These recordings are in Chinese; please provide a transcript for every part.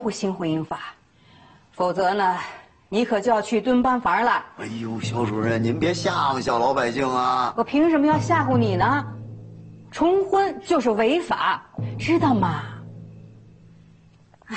不行婚姻法，否则呢，你可就要去蹲班房了。 哎呦，肖主任，您别吓唬小老百姓啊！ 我凭什么要吓唬你呢？重婚就是违法，知道吗？哎，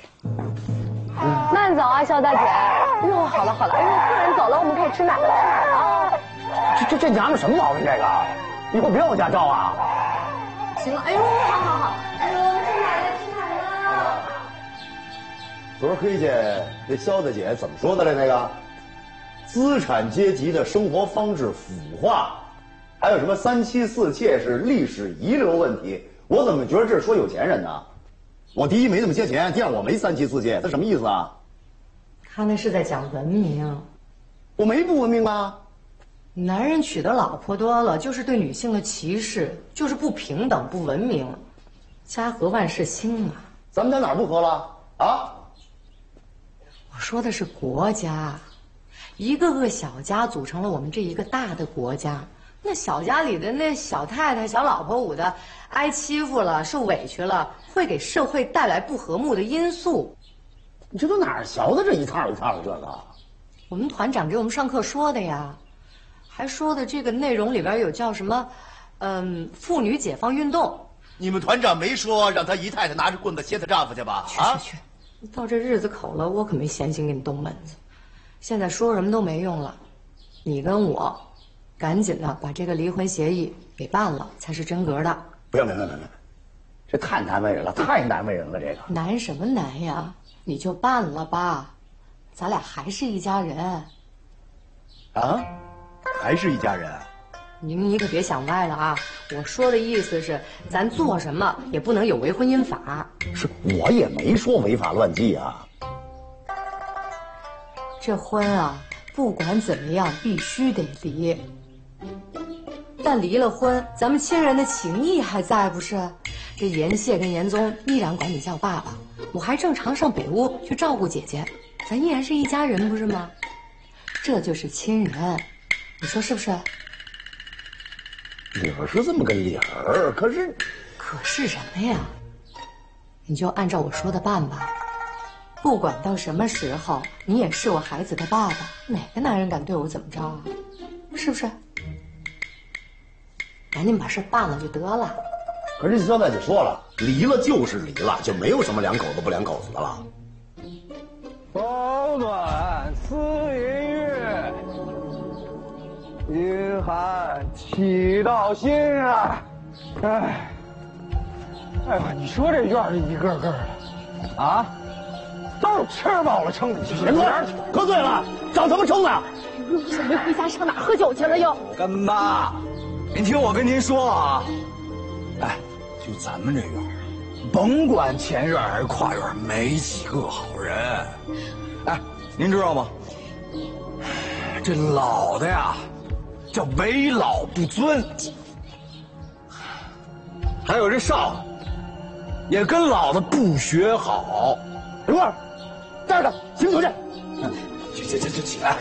慢走啊，肖大姐。哟，好了好了，哎呦，客人走了，我们可以吃奶了啊。 这娘们什么毛病？这个，以后别往家招啊！ 行了，哎呦，好好好，哎呦，吃奶了吃奶了。 昨儿黑姐这肖大姐怎么说的来？那个资产阶级的生活方式腐化，还有什么三妻四妾是历史遗留问题？我怎么觉得这是说有钱人呢？我第一没那么些钱，第二我没三妻四妾，他什么意思啊？ 他那是在讲文明。 我没不文明啊。 男人娶的老婆多了，就是对女性的歧视，就是不平等、不文明。家和万事兴嘛。 咱们在哪儿不和了啊？ 我说的是国家，一个个小家组成了我们这一个大的国家。那小家里的那小太太、小老婆舞的，挨欺负了、受委屈了，会给社会带来不和睦的因素。 你这都哪儿学的这一套一套的这个？ 我们团长给我们上课说的呀，还说的这个内容里边有叫什么，妇女解放运动。 你们团长没说让他姨太太拿着棍子歇她丈夫去吧？ 去，到这日子口了，我可没闲心给你动门子。现在说什么都没用了，你跟我赶紧的把这个离婚协议给办了，才是真格的。 不要，这太难为人了，太难为人了。这个难什么难呀？你就办了吧，咱俩还是一家人。 啊，还是一家人？ 你可别想歪了啊！我说的意思是，咱做什么也不能有违婚姻法。 是我也没说违法乱纪啊。 这婚啊，不管怎么样，必须得离。但离了婚，咱们亲人的情谊还在不是？这严谢跟严宗依然管你叫爸爸，我还正常上北屋去照顾姐姐，咱依然是一家人，不是吗？这就是亲人，你说是不是？ 理儿是这么个理儿，可是什么呀？你就按照我说的办吧。不管到什么时候，你也是我孩子的爸爸，哪个男人敢对我怎么着啊？是不是？赶紧把事办了就得了。 可是肖大姐说了，离了就是离了，就没有什么两口子不两口子的了。 冬暖思淫月，阴寒起盗心啊！哎呀，你说这院里一个个的，啊，都是吃饱了撑的。 人哥，喝醉了，找什么撑的？ 准备回家上哪儿喝酒去了又？ 干妈，您听我跟您说啊，哎，就咱们这院儿，甭管前院还是跨院，没几个好人。哎，您知道吗？这老的呀，叫为老不尊，还有这少的，也跟老的不学好。 刘二，带着他行酒去。 去起来！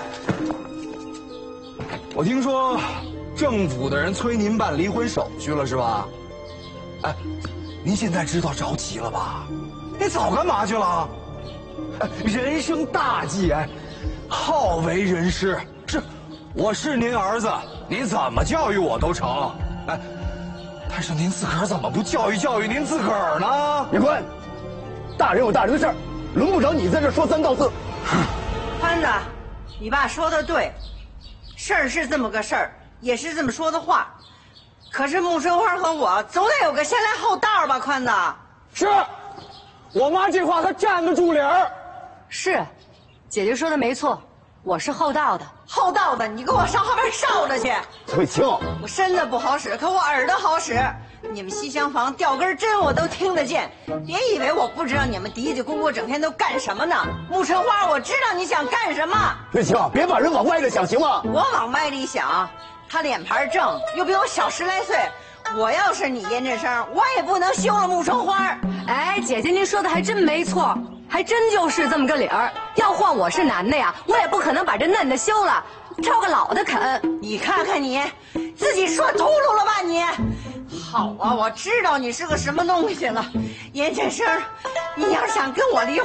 我听说政府的人催您办离婚手续了，是吧？哎，您现在知道着急了吧？你早干嘛去了？哎，人生大计，哎，好为人师。我是您儿子，您怎么教育我都成。哎，但是您自个儿怎么不教育教育您自个儿呢？ 你滚！大人有大人的事儿，轮不着你在这说三道四。 潘子，你爸说的对，事儿是这么个事儿，也是这么说的话。可是穆春花和我总得有个先来后到吧，宽子。 是，我妈这话她站得住理儿。 是，姐姐说的没错，我是厚道的。 厚道的，你给我上后边烧着去。 翠青， 我身子不好使，可我耳朵好使。你们西厢房掉根针我都听得见，别以为我不知道你们嘀嘀咕咕整天都干什么呢。穆春花，我知道你想干什么。 翠青，别把人往歪了想，行吗？ 我往歪里想，他脸盘正，又比我小10来岁。我要是你严振生，我也不能休了穆春花。 哎，姐姐您说的还真没错，还真就是这么个理儿。要换我是男的呀，我也不可能把这嫩的休了，挑个老的啃。 你看看你，自己说秃噜了吧你？好啊，我知道你是个什么东西了，严振生，你要是想跟我离婚。